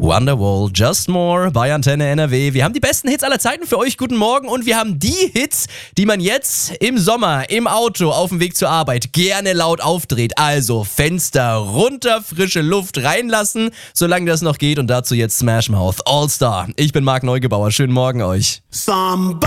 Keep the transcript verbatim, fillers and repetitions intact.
Wonderwall, Just More bei Antenne N R W. Wir haben die besten Hits aller Zeiten für euch. Guten Morgen und wir haben die Hits, die man jetzt im Sommer im Auto auf dem Weg zur Arbeit gerne laut aufdreht. Also Fenster runter, frische Luft reinlassen, solange das noch geht. Und dazu jetzt Smash Mouth All Star. Ich bin Marc Neugebauer. Schönen Morgen euch. Somebody